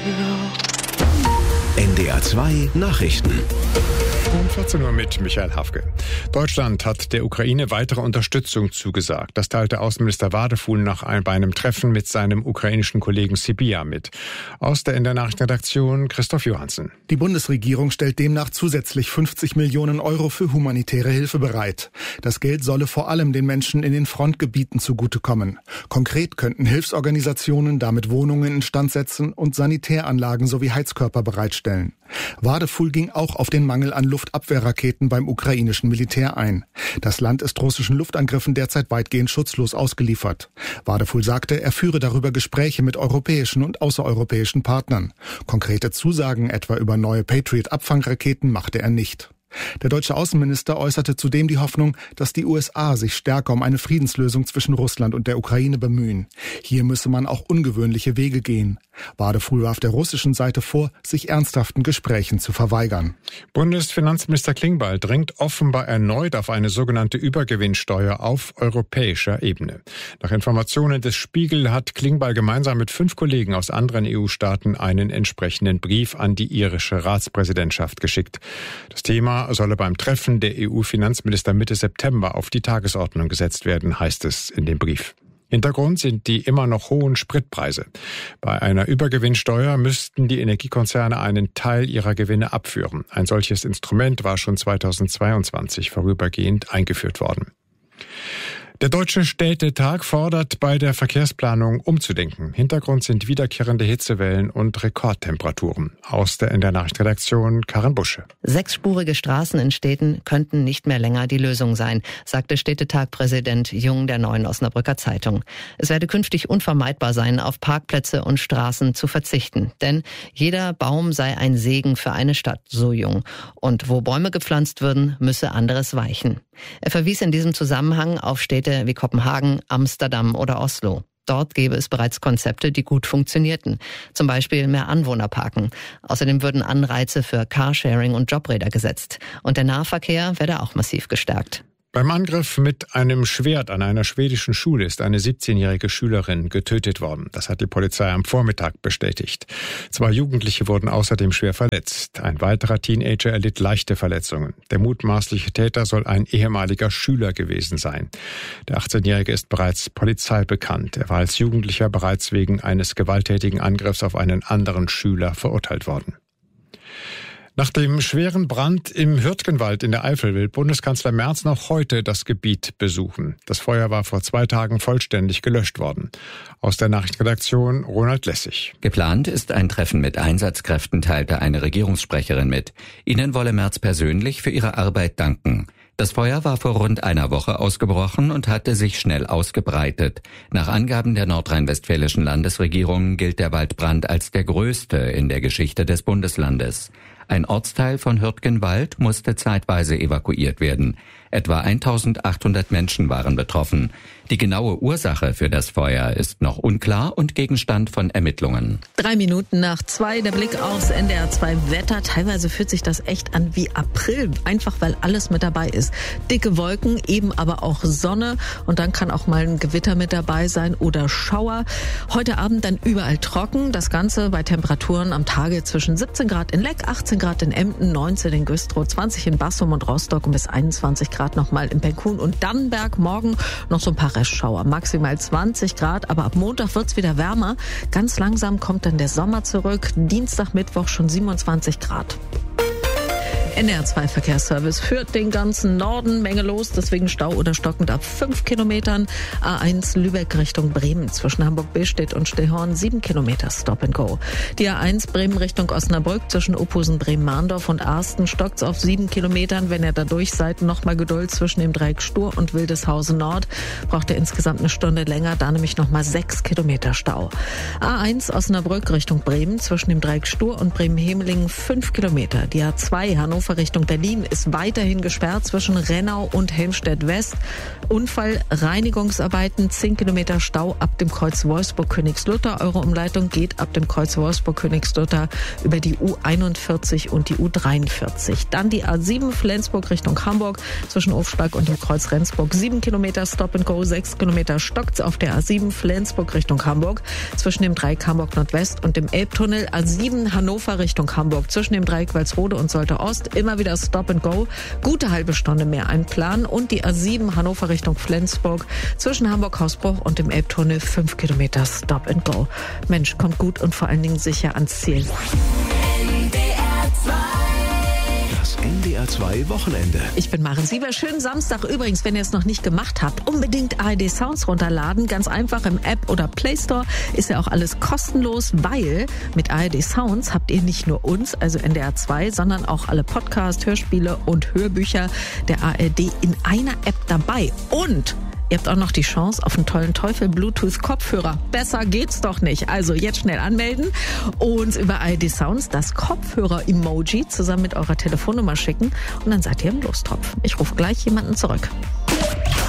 NDR 2 Nachrichten. Um 14 Uhr mit Michael Hafke. Deutschland hat der Ukraine weitere Unterstützung zugesagt. Das teilte Außenminister Wadefuhl bei einem Treffen mit seinem ukrainischen Kollegen Sybiha mit. Aus der NDR Nachrichtenredaktion Christoph Johansen. Die Bundesregierung stellt demnach zusätzlich 50 Millionen Euro für humanitäre Hilfe bereit. Das Geld solle vor allem den Menschen in den Frontgebieten zugutekommen. Konkret könnten Hilfsorganisationen damit Wohnungen instand setzen und Sanitäranlagen sowie Heizkörper bereitstellen. Wadefuhl ging auch auf den Mangel an Luftabwehrraketen beim ukrainischen Militär ein. Das Land ist russischen Luftangriffen derzeit weitgehend schutzlos ausgeliefert. Wadefuhl sagte, er führe darüber Gespräche mit europäischen und außereuropäischen Partnern. Konkrete Zusagen etwa über neue Patriot-Abfangraketen machte er nicht. Der deutsche Außenminister äußerte zudem die Hoffnung, dass die USA sich stärker um eine Friedenslösung zwischen Russland und der Ukraine bemühen. Hier müsse man auch ungewöhnliche Wege gehen. Wadefuhl warf der russischen Seite vor, sich ernsthaften Gesprächen zu verweigern. Bundesfinanzminister Klingbeil drängt offenbar erneut auf eine sogenannte Übergewinnsteuer auf europäischer Ebene. Nach Informationen des Spiegel hat Klingbeil gemeinsam mit 5 Kollegen aus anderen EU-Staaten einen entsprechenden Brief an die irische Ratspräsidentschaft geschickt. Das Thema solle beim Treffen der EU-Finanzminister Mitte September auf die Tagesordnung gesetzt werden, heißt es in dem Brief. Hintergrund sind die immer noch hohen Spritpreise. Bei einer Übergewinnsteuer müssten die Energiekonzerne einen Teil ihrer Gewinne abführen. Ein solches Instrument war schon 2022 vorübergehend eingeführt worden. Der Deutsche Städtetag fordert, bei der Verkehrsplanung umzudenken. Hintergrund sind wiederkehrende Hitzewellen und Rekordtemperaturen. Aus der NDR Nachrichtenredaktion Karin Busche. 6-spurige Straßen in Städten könnten nicht mehr länger die Lösung sein, sagte Städtetag-Präsident Jung der Neuen Osnabrücker Zeitung. Es werde künftig unvermeidbar sein, auf Parkplätze und Straßen zu verzichten. Denn jeder Baum sei ein Segen für eine Stadt, so Jung. Und wo Bäume gepflanzt würden, müsse anderes weichen. Er verwies in diesem Zusammenhang auf Städte wie Kopenhagen, Amsterdam oder Oslo. Dort gäbe es bereits Konzepte, die gut funktionierten. Zum Beispiel mehr Anwohnerparken. Außerdem würden Anreize für Carsharing und Jobräder gesetzt. Und der Nahverkehr werde auch massiv gestärkt. Beim Angriff mit einem Schwert an einer schwedischen Schule ist eine 17-jährige Schülerin getötet worden. Das hat die Polizei am Vormittag bestätigt. 2 Jugendliche wurden außerdem schwer verletzt. Ein weiterer Teenager erlitt leichte Verletzungen. Der mutmaßliche Täter soll ein ehemaliger Schüler gewesen sein. Der 18-Jährige ist bereits Polizei bekannt. Er war als Jugendlicher bereits wegen eines gewalttätigen Angriffs auf einen anderen Schüler verurteilt worden. Nach dem schweren Brand im Hürtgenwald in der Eifel will Bundeskanzler Merz noch heute das Gebiet besuchen. Das Feuer war vor 2 Tagen vollständig gelöscht worden. Aus der Nachrichtenredaktion Ronald Lessig. Geplant ist ein Treffen mit Einsatzkräften, teilte eine Regierungssprecherin mit. Ihnen wolle Merz persönlich für ihre Arbeit danken. Das Feuer war vor rund einer Woche ausgebrochen und hatte sich schnell ausgebreitet. Nach Angaben der nordrhein-westfälischen Landesregierung gilt der Waldbrand als der größte in der Geschichte des Bundeslandes. Ein Ortsteil von Hürtgenwald musste zeitweise evakuiert werden. Etwa 1800 Menschen waren betroffen. Die genaue Ursache für das Feuer ist noch unklar und Gegenstand von Ermittlungen. 2:03, der Blick aufs NDR 2 Wetter. Teilweise fühlt sich das echt an wie April, einfach weil alles mit dabei ist. Dicke Wolken, eben aber auch Sonne und dann kann auch mal ein Gewitter mit dabei sein oder Schauer. Heute Abend dann überall trocken, das Ganze bei Temperaturen am Tage zwischen 17 Grad in Leck, 18 Grad in Emden, 19 in Güstrow, 20 in Bassum und Rostock und bis 21 Grad nochmal in Penkun und Dannenberg. Morgen noch so ein paar Restschauer, maximal 20 Grad, aber ab Montag wird's wieder wärmer. Ganz langsam kommt dann der Sommer zurück. Dienstag, Mittwoch schon 27 Grad. NDR 2 Verkehrsservice führt den ganzen Norden, Menge los, deswegen Stau oder stockend ab 5 Kilometern. A1 Lübeck Richtung Bremen zwischen Hamburg-Billstedt und Stehorn 7 Kilometer Stop and Go. Die A1 Bremen Richtung Osnabrück zwischen Ophusen, Bremen-Mahndorf und Arsten stockt's auf 7 Kilometern. Wenn ihr da durch seid, nochmal Geduld zwischen dem Dreieck Stur und Wildeshausen Nord. Braucht ihr insgesamt eine Stunde länger, da nämlich nochmal 6 Kilometer Stau. A1 Osnabrück Richtung Bremen zwischen dem Dreieck Stur und Bremen-Hemelingen 5 Kilometer. Die A2 Hannover Hannover Richtung Berlin ist weiterhin gesperrt zwischen Rennau und Helmstedt West. Unfall, Reinigungsarbeiten, 10 Kilometer Stau ab dem Kreuz Wolfsburg-Königslutter. Eure Umleitung geht ab dem Kreuz Wolfsburg-Königslutter über die U41 und die U43. Dann die A7 Flensburg Richtung Hamburg zwischen Ofschlag und dem Kreuz Rendsburg. 7 Kilometer Stop and Go, 6 Kilometer stockt's auf der A7 Flensburg Richtung Hamburg zwischen dem Dreieck Hamburg Nordwest und dem Elbtunnel. A7 Hannover Richtung Hamburg zwischen dem Dreieck Walsrode und Solte Ost. Immer wieder Stop and Go. Gute halbe Stunde mehr einplanen. Und die A7 Hannover Richtung Flensburg zwischen Hamburg-Hausbruch und dem Elbtunnel 5 Kilometer Stop and Go. Mensch, kommt gut und vor allen Dingen sicher ans Ziel. Das NDR 2 Wochenende. Ich bin Maren Sieber. Schönen Samstag. Übrigens, wenn ihr es noch nicht gemacht habt, unbedingt ARD Sounds runterladen. Ganz einfach im App oder Play Store. Ist ja auch alles kostenlos, weil mit ARD Sounds habt ihr nicht nur uns, also NDR 2, sondern auch alle Podcasts, Hörspiele und Hörbücher der ARD in einer App dabei. Und ihr habt auch noch die Chance auf einen tollen Teufel-Bluetooth-Kopfhörer. Besser geht's doch nicht. Also jetzt schnell anmelden, uns über ARD Sounds das Kopfhörer-Emoji zusammen mit eurer Telefonnummer schicken und dann seid ihr im Lostopf. Ich rufe gleich jemanden zurück.